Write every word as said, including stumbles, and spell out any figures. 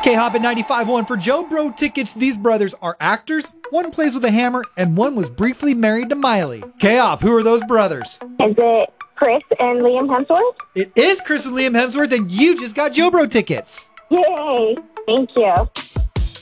K-Hop at ninety-five point one for Joe Bro tickets. These brothers are actors. One plays with a hammer, and one was briefly married to Miley. K-Hop, who are those brothers? Is it Chris and Liam Hemsworth? It is Chris and Liam Hemsworth, and you just got Joe Bro tickets. Yay! Thank you.